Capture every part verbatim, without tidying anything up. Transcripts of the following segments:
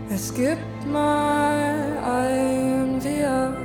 Es gibt mal ein Wir,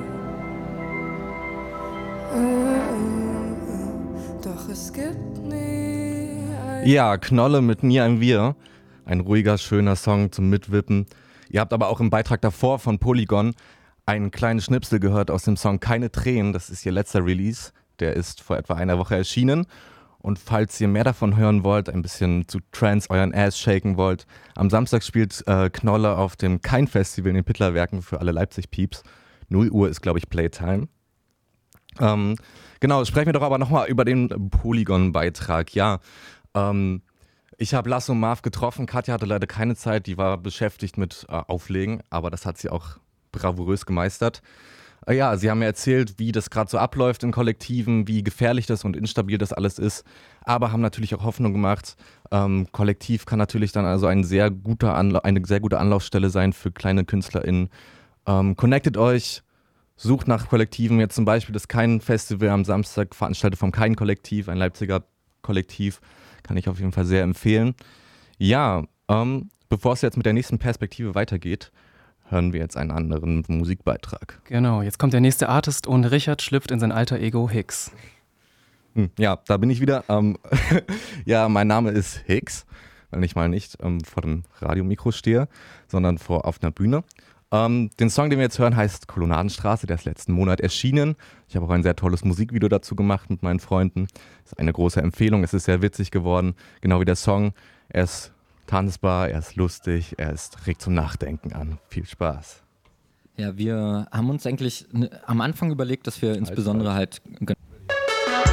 doch es gibt nie ein... Ja, Knolle mit Nie ein Wir. Ein ruhiger, schöner Song zum Mitwippen. Ihr habt aber auch im Beitrag davor von Polygon einen kleinen Schnipsel gehört aus dem Song Keine Tränen. Das ist ihr letzter Release. Der ist vor etwa einer Woche erschienen. Und falls ihr mehr davon hören wollt, ein bisschen zu Trance euren Ass shaken wollt, am Samstag spielt äh, Knolle auf dem Kein-Festival in den Pittlerwerken für alle Leipzig-Pieps. null Uhr ist, glaube ich, Playtime. Ähm, genau, sprechen wir doch aber nochmal über den Polygon-Beitrag. Ja, ähm, ich habe Lasso Marv getroffen. Katja hatte leider keine Zeit, die war beschäftigt mit äh, Auflegen, aber das hat sie auch bravourös gemeistert. Äh, ja, sie haben mir erzählt, wie das gerade so abläuft in Kollektiven, wie gefährlich das und instabil das alles ist, aber haben natürlich auch Hoffnung gemacht. Ähm, Kollektiv kann natürlich dann also ein sehr guter Anla- eine sehr gute Anlaufstelle sein für kleine KünstlerInnen. Ähm, connectet euch, sucht nach Kollektiven, jetzt zum Beispiel das Kein-Festival am Samstag, veranstaltet vom Kein-Kollektiv, ein Leipziger Kollektiv, kann ich auf jeden Fall sehr empfehlen. Ja, ähm, bevor es jetzt mit der nächsten Perspektive weitergeht, hören wir jetzt einen anderen Musikbeitrag. Genau, jetzt kommt der nächste Artist und Richard schlüpft in sein alter Ego Hicks. Hm, ja, da bin ich wieder. Ähm, ja, mein Name ist Hicks, weil ich mal nicht ähm, vor dem Radiomikro stehe, sondern vor auf einer Bühne. Ähm, den Song, den wir jetzt hören, heißt Kolonnadenstraße, der ist letzten Monat erschienen. Ich habe auch ein sehr tolles Musikvideo dazu gemacht mit meinen Freunden. Das ist eine große Empfehlung, es ist sehr witzig geworden, genau wie der Song. Er ist tanzbar, er ist lustig, er ist, regt zum Nachdenken an. Viel Spaß. Ja, wir haben uns eigentlich ne, am Anfang überlegt, dass wir insbesondere halt